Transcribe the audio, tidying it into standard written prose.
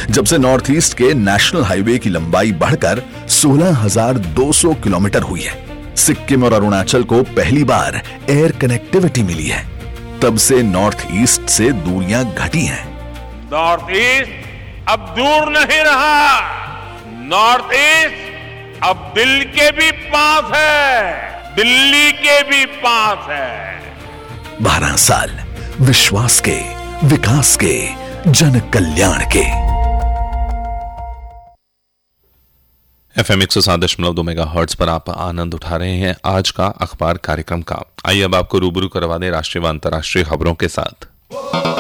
जब से north east के नेशनल हाईवे की लंबाई बढ़कर 16,200 किलोमीटर हुई है, सिक्किम और अरुणाचल को पहली बार एयर कनेक्टिविटी मिली है, तब से नॉर्थ ईस्ट से दूरियां घटी हैं। नॉर्थ ईस्ट अब दूर नहीं रहा, नॉर्थ ईस्ट अब दिल के भी पास है, दिल्ली के भी पास है। 12 साल विश्वास के, विकास के, जन कल्याण के। FM 107.2 मेगाहर्ट्ज पर आप आनंद उठा रहे हैं आज का अखबार कार्यक्रम का। आइए अब आपको रूबरू करवा दें राष्ट्रीय व अंतर्राष्ट्रीय खबरों के साथ।